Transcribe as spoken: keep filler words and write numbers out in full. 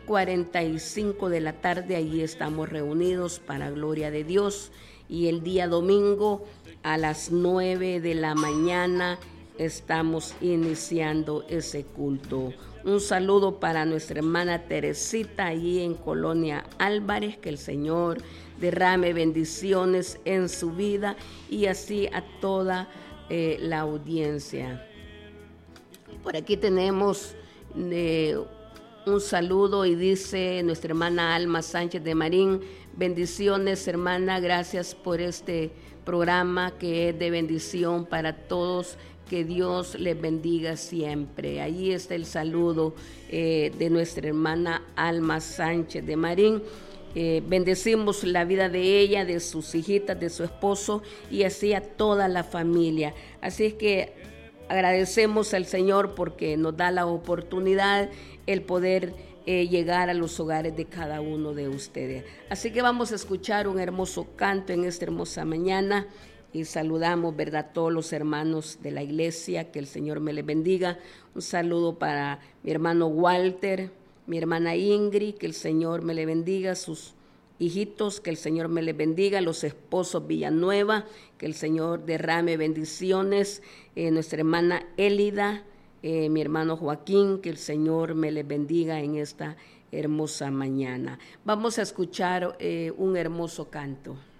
cuarenta y cinco de la tarde, allí estamos reunidos para gloria de Dios. Y el día domingo a las nueve de la mañana estamos iniciando ese culto. Un saludo para nuestra hermana Teresita allí en Colonia Álvarez, que el Señor derrame bendiciones en su vida y así a toda eh, la audiencia. Por aquí tenemos eh, un saludo y dice nuestra hermana Alma Sánchez de Marín: bendiciones, hermana, gracias por este programa que es de bendición para todos. Que Dios les bendiga siempre. Ahí está el saludo eh, de nuestra hermana Alma Sánchez de Marín. Eh, bendecimos la vida de ella, de sus hijitas, de su esposo y así a toda la familia. Así es que agradecemos al Señor porque nos da la oportunidad el poder eh, llegar a los hogares de cada uno de ustedes. Así que vamos a escuchar un hermoso canto en esta hermosa mañana. Y saludamos, ¿verdad?, a todos los hermanos de la iglesia, que el Señor me les bendiga. Un saludo para mi hermano Walter, mi hermana Ingrid, que el Señor me le bendiga, sus hijitos, que el Señor me les bendiga, los esposos Villanueva, que el Señor derrame bendiciones, eh, nuestra hermana Élida, eh, mi hermano Joaquín, que el Señor me les bendiga en esta hermosa mañana. Vamos a escuchar eh, un hermoso canto.